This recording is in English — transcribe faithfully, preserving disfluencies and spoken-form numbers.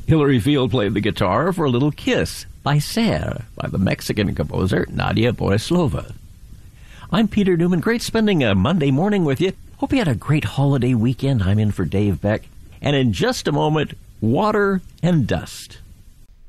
Hilary Field played the guitar for Little Kiss by Ser by the Mexican composer Nadia Borislova. I'm Peter Newman. Great spending a Monday morning with you. Hope you had a great holiday weekend. I'm in for Dave Beck. And in just a moment, Water and Dust.